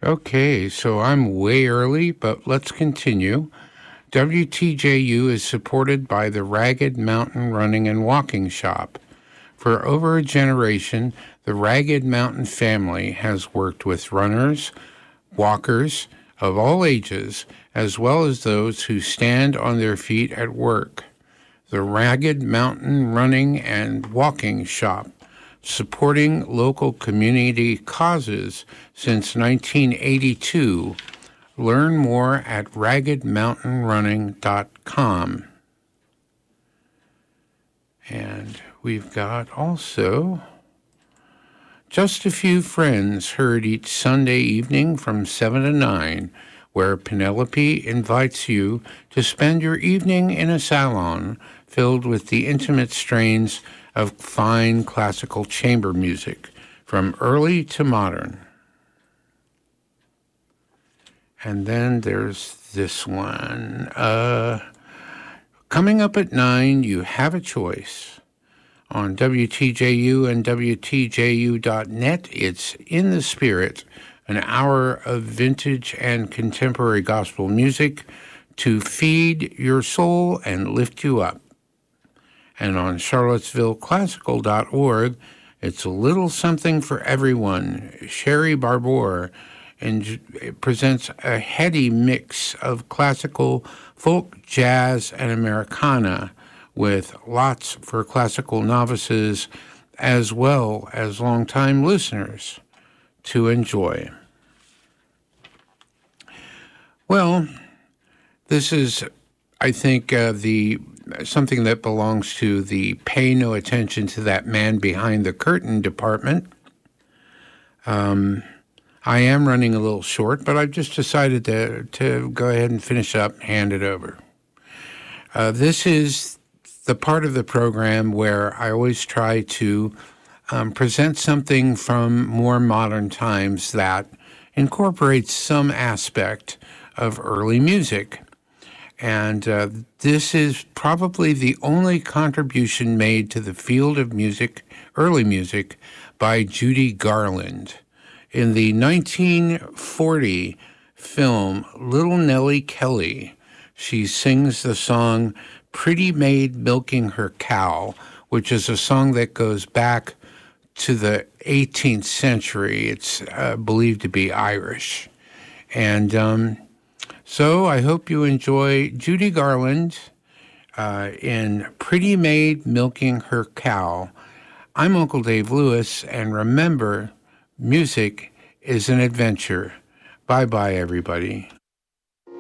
Okay, so I'm way early, but let's continue. WTJU is supported by the Ragged Mountain Running and Walking Shop. For over a generation, the Ragged Mountain family has worked with runners, walkers of all ages, as well as those who stand on their feet at work. The Ragged Mountain Running and Walking Shop, supporting local community causes since 1982. Learn more at raggedmountainrunning.com. And we've got also Just a Few Friends, heard each Sunday evening from 7 to 9, where Penelope invites you to spend your evening in a salon filled with the intimate strains of fine classical chamber music, from early to modern. And then there's this one. Coming up at 9, You Have a Choice. On WTJU and WTJU.net, it's In the Spirit, an hour of vintage and contemporary gospel music to feed your soul and lift you up. And on CharlottesvilleClassical.org, it's a little something for everyone. Sherry Barbour presents a heady mix of classical, folk, jazz, and Americana, with lots for classical novices as well as longtime listeners to enjoy. Well, this is, I think, something that belongs to the pay no attention to that man behind the curtain department. I am running a little short, but I've just decided to go ahead and finish up and hand it over. This is the part of the program where I always try to present something from more modern times that incorporates some aspect of early music. And this is probably the only contribution made to the field of music, early music, by Judy Garland. In the 1940 film Little Nellie Kelly, she sings the song Pretty Maid Milking Her Cow, which is a song that goes back to the 18th century. It's believed to be Irish. And so I hope you enjoy Judy Garland in Pretty Maid Milking Her Cow. I'm Uncle Dave Lewis, and remember, music is an adventure. Bye-bye, everybody.